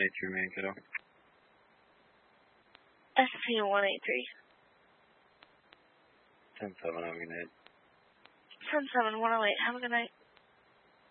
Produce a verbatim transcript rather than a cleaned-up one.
State three main, kiddo. S T one eight three. ten seven, have a good night. ten seven, one oh eight, have a good night.